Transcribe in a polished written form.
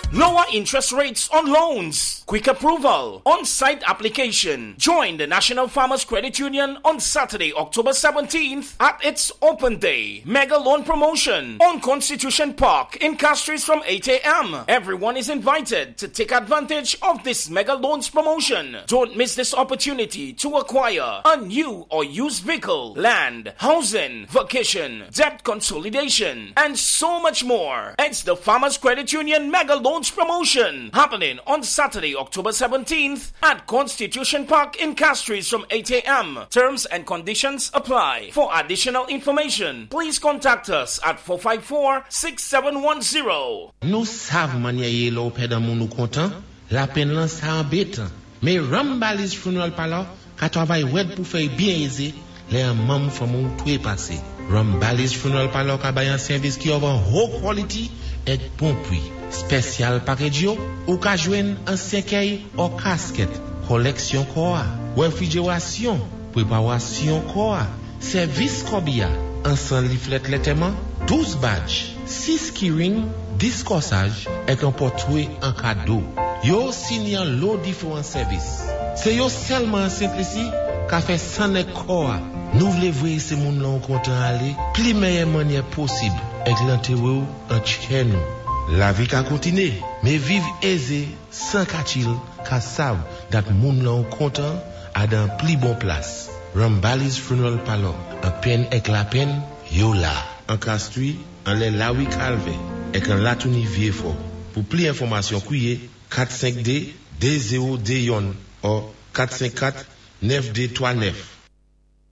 lower interest rates on loans, quick approval, on-site application. Join the National Farmers Credit Union on Saturday, October 17th at its open day. Mega loan promotion on Constitution Park in Castries from 8 a.m. Everyone is invited to take advantage of this mega loans promotion. Don't miss this opportunity to acquire a new or used vehicle, land, housing, vacation, debt consolidation, and so much more. It's the Farmers Credit Union Mega Loans Promotion happening on Saturday, October 17th at Constitution Park in Castries from 8 a.m. Terms and conditions apply. For additional information, please contact us at 454-6710. Nous savons manier l'eau pédant nous content, la peine là ça embête. Mais Rambalis Funeral Parlor, qu'a travail web pour faire bien aisé, les membres font tout est passé. Rambalis Funeral Parlor a un service qui offre haut quality et bon prix. Spécial package ou ka joindre un cercueil ou casquette, collection koa, réfrigération, préparation koa, service kobia, ensemble leaflet lettement, 12 badges, 6 keyring, 10 corsages et un portrait en cadeau. Yo signant l'eau différents services. C'est yo seulement en simplicité qu'a fait sans koa. Nous voulons voir ces moun là content aller, plus meilleure manière possible avec l'enterreur en chenu. La vie a continué, mais vivre aisé sans kachil, car savent que moun là content à dans plus bon place. Rambalis Funeral Parlor, en peine avec la peine, yo là. En Castries, en les Lawi Calvé, et en Latouni Vieux-Fort. Pour plus d'informations, couillez 452 D0D Yon ou 454 9D39.